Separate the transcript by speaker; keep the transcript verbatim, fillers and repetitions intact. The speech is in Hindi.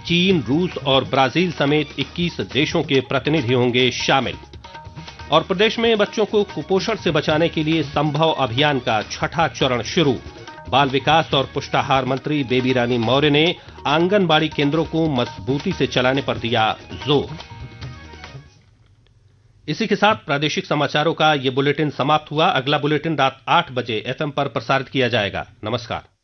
Speaker 1: चीन, रूस और ब्राजील समेत इक्कीस देशों के प्रतिनिधि होंगे शामिल। और प्रदेश में बच्चों को कुपोषण से बचाने के लिए संभव अभियान का छठा चरण शुरू। बाल विकास और पुष्टाहार मंत्री बेबी रानी मौर्य ने आंगनबाड़ी केंद्रों को मजबूती से चलाने पर दिया जोर। इसी के साथ प्रादेशिक समाचारों का ये बुलेटिन समाप्त हुआ। अगला बुलेटिन रात आठ बजे एफएम पर प्रसारित किया जाएगा। नमस्कार।